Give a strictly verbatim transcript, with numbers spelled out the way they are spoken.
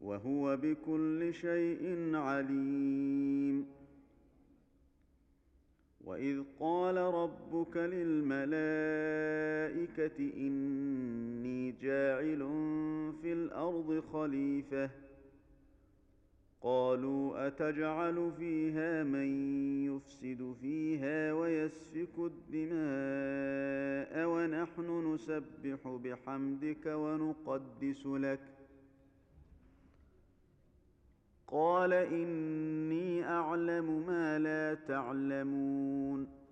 وهو بكل شيء عليم. وإذ قال ربك للملائكة إني جاعل في الأرض خليفة قالوا أتجعل فيها من يفسد فيها ويسفك الدماء ونحن نسبح بحمدك ونقدس لك قال إني أعلم ما لا تعلمون